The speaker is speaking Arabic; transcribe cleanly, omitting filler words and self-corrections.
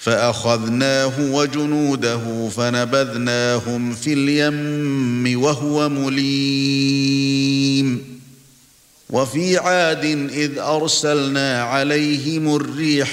فأخذناه وجنوده فنبذناهم في اليم وهو مليم وفي عاد إذ أرسلنا عليهم الريح